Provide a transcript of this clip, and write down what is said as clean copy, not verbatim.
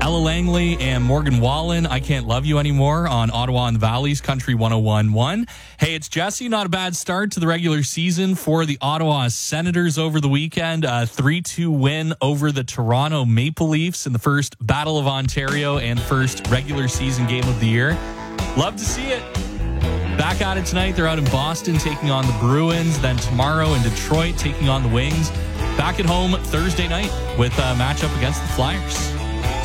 Ella Langley and Morgan Wallen, I Can't Love You Anymore on Ottawa and the Valley's Country 101.1. Hey, it's Jesse. Not a bad start to the regular season for the Ottawa Senators over the weekend. A 3-2 win over the Toronto Maple Leafs in the first Battle of Ontario and first regular season game of the year. Love to see it. Back at it tonight. They're out in Boston taking on the Bruins. Then tomorrow in Detroit taking on the Wings. Back at home Thursday night with a matchup against the Flyers.